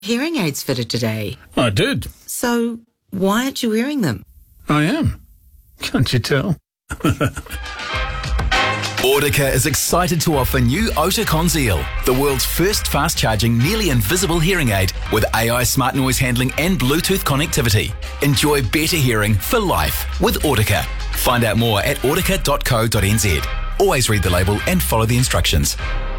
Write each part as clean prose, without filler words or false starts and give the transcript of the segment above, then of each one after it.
hearing aids fitted today. I did. So, why aren't you wearing them? I am. Can't you tell? Audica is excited to offer new Oticon Zeal, the world's first fast-charging, nearly invisible hearing aid with AI smart noise handling and Bluetooth connectivity. Enjoy better hearing for life with Audica. Find out more at audica.co.nz. Always read the label and follow the instructions.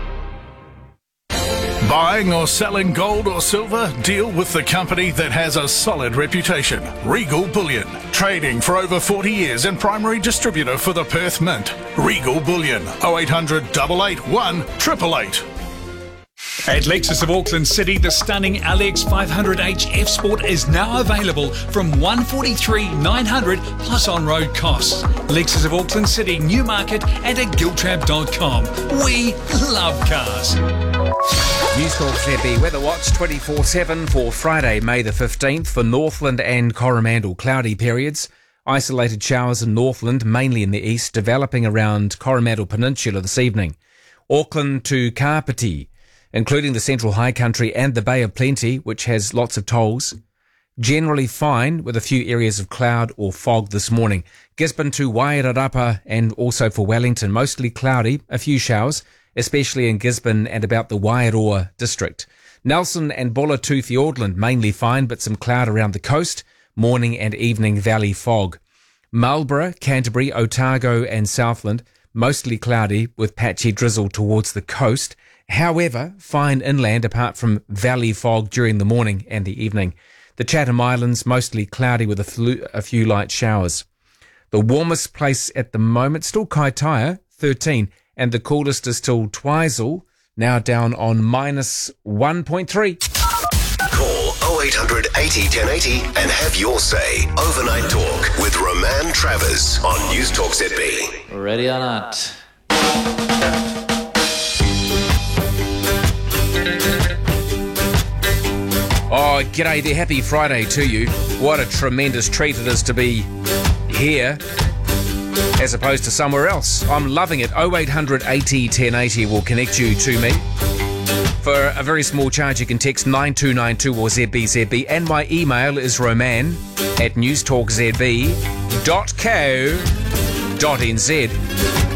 Buying or selling gold or silver? Deal with the company that has a solid reputation. Regal Bullion. Trading for over 40 years and primary distributor for the Perth Mint. Regal Bullion. 0800 881 888. At Lexus of Auckland City, the stunning LX 500h F Sport is now available from $143,900 plus on-road costs. Lexus of Auckland City, Newmarket and at giltrap.com. We love cars. News Talk ZB Weather Watch 24/7 for Friday, May the 15th for Northland and Coromandel. Cloudy periods. Isolated showers in Northland, mainly in the east, developing around Coromandel Peninsula this evening. Auckland to Kapiti, including the Central High Country and the Bay of Plenty, which has lots of tolls. Generally fine, with a few areas of cloud or fog this morning. Gisborne to Wairarapa and also for Wellington, mostly cloudy, a few showers, especially in Gisborne and about the Wairoa district. Nelson and Bulla to Fiordland, mainly fine, but some cloud around the coast. Morning and evening valley fog. Marlborough, Canterbury, Otago and Southland, mostly cloudy with patchy drizzle towards the coast. However, fine inland apart from valley fog during the morning and the evening. The Chatham Islands, mostly cloudy with a few light showers. The warmest place at the moment, still Kaitaia, 13, and the coolest is still Twizel, now down on -1.3. Call 0800 80 1080 and have your say. Overnight Talk with Roman Travers on News Talk ZB. Ready or not? Oh, g'day there. Happy Friday to you. What a tremendous treat it is to be here as opposed to somewhere else. I'm loving it. 0800 80 1080 will connect you to me. For a very small charge, you can text 9292 or ZBZB, and my email is roman@newstalkzb.co.nz.